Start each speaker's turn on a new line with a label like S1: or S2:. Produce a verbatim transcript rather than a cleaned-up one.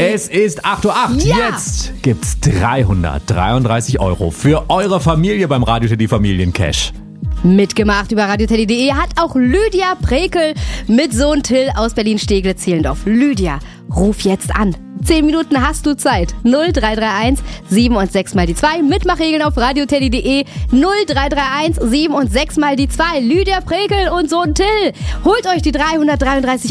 S1: Es ist acht Uhr acht.
S2: Ja.
S1: Jetzt gibt's dreihundertdreiunddreißig Euro für eure Familie beim Radio Teddy Familiencash.
S2: Mitgemacht über radioteddy punkt de hat auch Lydia Prekel mit Sohn Till aus Berlin-Steglitz-Zehlendorf. Lydia, ruf jetzt an. Zehn Minuten hast du Zeit. null drei drei eins sieben und sechs mal die zwei. Mitmachregeln auf radioteddy punkt de. null drei drei eins sieben und sechs mal die zwei. Lydia Prekel und Sohn Till. Holt euch die dreihundertdreiunddreißig